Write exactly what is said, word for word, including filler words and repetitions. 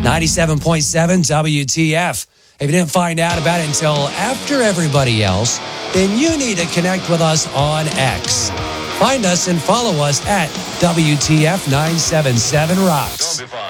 ninety-seven point seven W T F. If you didn't find out about it until after everybody else, then you need to connect with us on X. Find us and follow us at W T F nine seven seven Rocks.